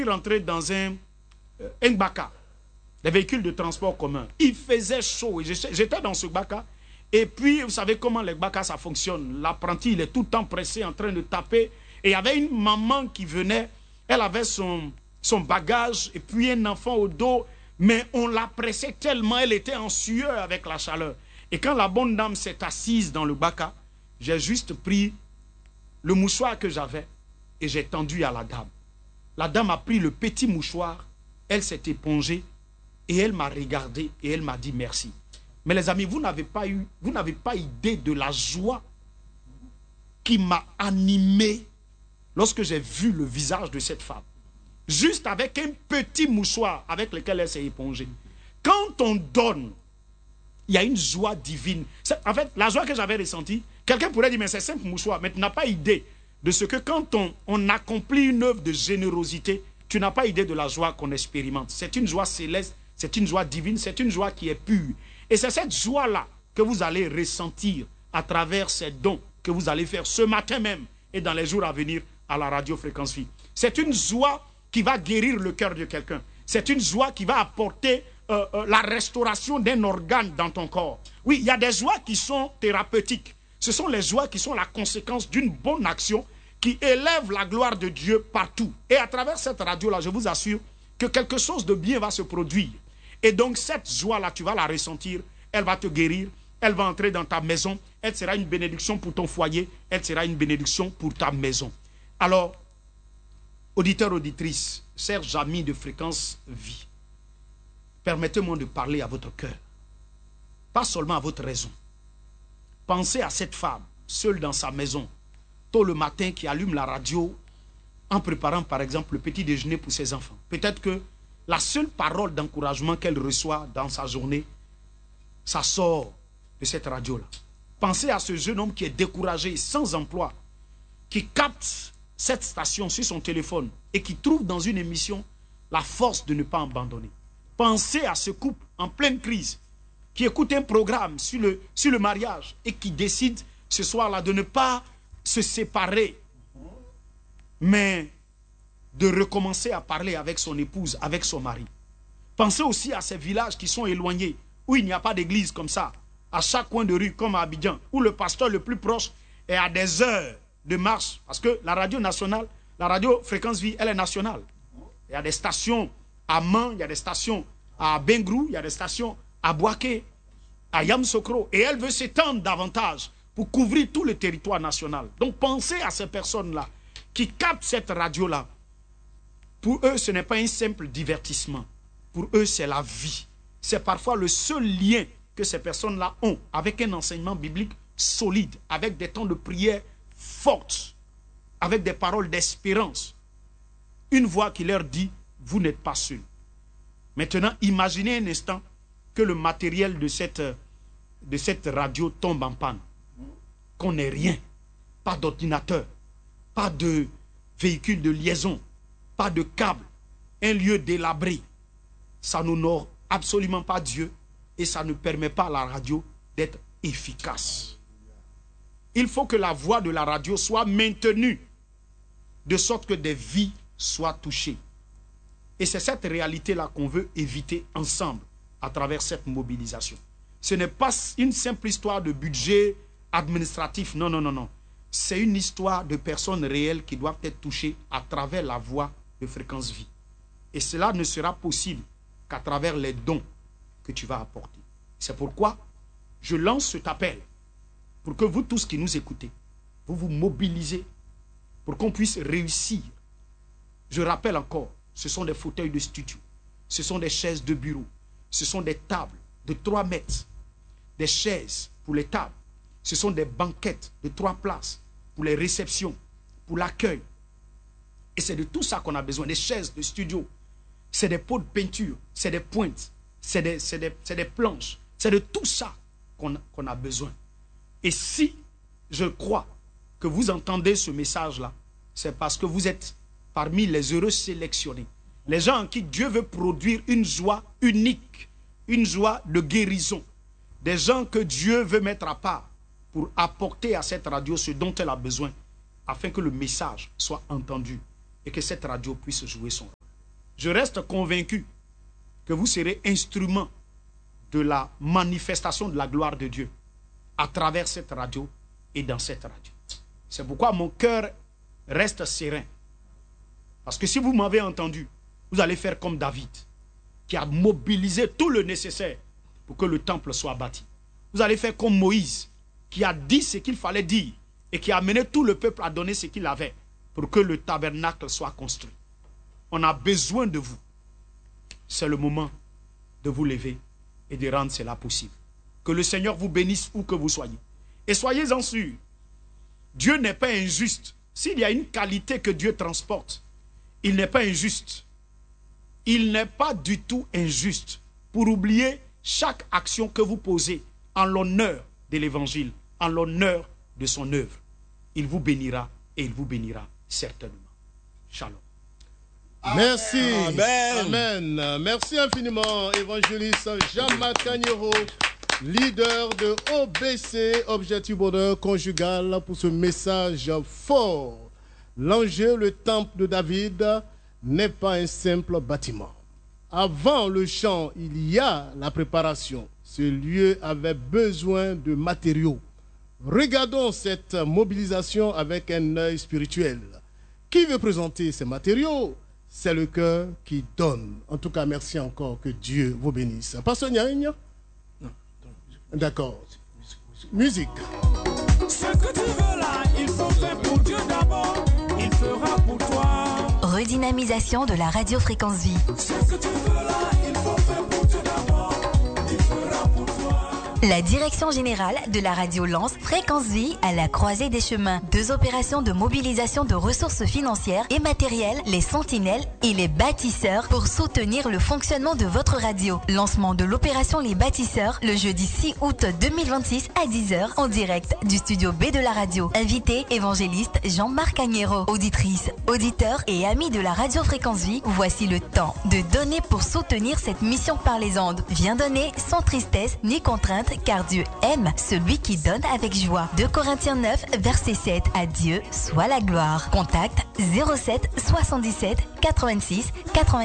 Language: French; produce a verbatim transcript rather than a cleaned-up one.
rentrer dans un euh, un baka, des véhicules de transport commun. Il faisait chaud et j'étais dans ce baka. Et puis, vous savez comment les bakas ça fonctionne. L'apprenti, il est tout le temps pressé, en train de taper. Et il y avait une maman qui venait, elle avait son, son bagage et puis un enfant au dos. Mais on la pressait tellement, elle était en sueur avec la chaleur. Et quand la bonne dame s'est assise dans le baka, j'ai juste pris le mouchoir que j'avais et j'ai tendu à la dame. La dame a pris le petit mouchoir, elle s'est épongée et elle m'a regardé et elle m'a dit merci. Mais les amis, vous n'avez pas eu, vous n'avez pas idée de la joie qui m'a animé lorsque j'ai vu le visage de cette femme. Juste avec un petit mouchoir avec lequel elle s'est épongée. Quand on donne, il y a une joie divine. En fait, la joie que j'avais ressentie, quelqu'un pourrait dire, mais c'est simple mouchoir, mais tu n'as pas idée de ce que quand on, on accomplit une œuvre de générosité, tu n'as pas idée de la joie qu'on expérimente. C'est une joie céleste, c'est une joie divine, c'est une joie qui est pure. Et c'est cette joie-là que vous allez ressentir à travers ces dons que vous allez faire ce matin même et dans les jours à venir à la radio Fréquence Vie. C'est une joie qui va guérir le cœur de quelqu'un. C'est une joie qui va apporter euh, euh, la restauration d'un organe dans ton corps. Oui, il y a des joies qui sont thérapeutiques. Ce sont les joies qui sont la conséquence d'une bonne action qui élève la gloire de Dieu partout. Et à travers cette radio-là, je vous assure que quelque chose de bien va se produire. Et donc cette joie-là, tu vas la ressentir, elle va te guérir, elle va entrer dans ta maison, elle sera une bénédiction pour ton foyer, elle sera une bénédiction pour ta maison. Alors, auditeurs, auditrices, chers amis de Fréquence Vie, permettez-moi de parler à votre cœur, pas seulement à votre raison. Pensez à cette femme, seule dans sa maison, tôt le matin, qui allume la radio en préparant par exemple le petit déjeuner pour ses enfants. Peut-être que la seule parole d'encouragement qu'elle reçoit dans sa journée, ça sort de cette radio-là. Pensez à ce jeune homme qui est découragé, sans emploi, qui capte cette station sur son téléphone et qui trouve dans une émission la force de ne pas abandonner. Pensez à ce couple en pleine crise qui écoute un programme sur le, sur le mariage et qui décide ce soir-là de ne pas se séparer, mais de recommencer à parler avec son épouse, avec son mari. Pensez aussi à ces villages qui sont éloignés, où il n'y a pas d'église comme ça, à chaque coin de rue, comme à Abidjan, où le pasteur le plus proche est à des heures de marche, parce que la radio nationale, la radio Fréquence Vie, elle est nationale. Il y a des stations à Man, il y a des stations à Bengrou, il y a des stations à Boaké, à Yamsokro, et elle veut s'étendre davantage pour couvrir tout le territoire national. Donc pensez à ces personnes-là qui captent cette radio-là. Pour eux, ce n'est pas un simple divertissement. Pour eux, c'est la vie. C'est parfois le seul lien que ces personnes-là ont avec un enseignement biblique solide, avec des temps de prière fortes, avec des paroles d'espérance. Une voix qui leur dit, vous n'êtes pas seuls. Maintenant, imaginez un instant que le matériel de cette, de cette radio tombe en panne. Qu'on n'ait rien, pas d'ordinateur, pas de véhicule de liaison, pas de câble, un lieu délabré. Ça n'honore absolument pas Dieu et ça ne permet pas à la radio d'être efficace. Il faut que la voix de la radio soit maintenue de sorte que des vies soient touchées. Et c'est cette réalité-là qu'on veut éviter ensemble à travers cette mobilisation. Ce n'est pas une simple histoire de budget administratif, non, non, non, non. C'est une histoire de personnes réelles qui doivent être touchées à travers la voix de Fréquence Vie. Et cela ne sera possible qu'à travers les dons que tu vas apporter. C'est pourquoi je lance cet appel pour que vous tous qui nous écoutez, vous vous mobilisez pour qu'on puisse réussir. Je rappelle encore, ce sont des fauteuils de studio, ce sont des chaises de bureau, ce sont des tables de trois mètres, des chaises pour les tables, ce sont des banquettes de trois places pour les réceptions, pour l'accueil. Et c'est de tout ça qu'on a besoin, des chaises de studio, c'est des pots de peinture, c'est des pointes, c'est des, c'est des, c'est des planches, c'est de tout ça qu'on qu'on a besoin. Et si je crois que vous entendez ce message-là, c'est parce que vous êtes parmi les heureux sélectionnés. Les gens en qui Dieu veut produire une joie unique, une joie de guérison. Des gens que Dieu veut mettre à part pour apporter à cette radio ce dont elle a besoin, afin que le message soit entendu et que cette radio puisse jouer son rôle. je reste convaincu que vous serez instrument de la manifestation de la gloire de Dieu à travers cette radio et dans cette radio. C'est pourquoi mon cœur reste serein. Parce que si vous m'avez entendu, vous allez faire comme David, qui a mobilisé tout le nécessaire pour que le temple soit bâti. Vous allez faire comme Moïse, qui a dit ce qu'il fallait dire et qui a amené tout le peuple à donner ce qu'il avait pour que le tabernacle soit construit. On a besoin de vous. C'est le moment de vous lever et de rendre cela possible. Que le Seigneur vous bénisse où que vous soyez. Et soyez-en sûrs, Dieu n'est pas injuste. S'il y a une qualité que Dieu transporte, il n'est pas injuste. Il n'est pas du tout injuste pour oublier chaque action que vous posez en l'honneur de l'évangile, en l'honneur de son œuvre. Il vous bénira et il vous bénira certainement. Shalom. Merci. Amen. Amen. Merci infiniment, évangéliste Jean-Marc Cagnero, leader de O B C, Objectif Bonheur Conjugal, pour ce message fort. L'enjeu, le temple de David, n'est pas un simple bâtiment. Avant le chant, il y a la préparation. Ce lieu avait besoin de matériaux. Regardons cette mobilisation avec un œil spirituel. Qui veut présenter ces matériaux? C'est le cœur qui donne. En tout cas, merci encore. Que Dieu vous bénisse. Pasteur Nyagne? D'accord. Musique. Ce que tu veux là, il faut faire pour Dieu d'abord. Il fera pour toi. Redynamisation de la radio Fréquence Vie. Ce que tu veux là, il faut faire pour Dieu d'abord. Il fera pour toi. La direction générale de la radio lance Fréquence Vie à la croisée des chemins. Deux opérations de mobilisation de ressources financières et matérielles, les sentinelles et les bâtisseurs pour soutenir le fonctionnement de votre radio. Lancement de l'opération Les Bâtisseurs le jeudi six août deux mille vingt-six à dix heures en direct du studio B de la radio. Invité évangéliste Jean-Marc Cagnero. Auditrices, auditeurs et amis de la radio Fréquence Vie, voici le temps de donner pour soutenir cette mission par les ondes. Viens donner sans tristesse ni contrainte, car Dieu aime celui qui donne avec joie. deux Corinthiens neuf, verset sept. À Dieu soit la gloire. Contact zéro sept soixante-dix-sept quatre-vingt-six quatre-vingt-six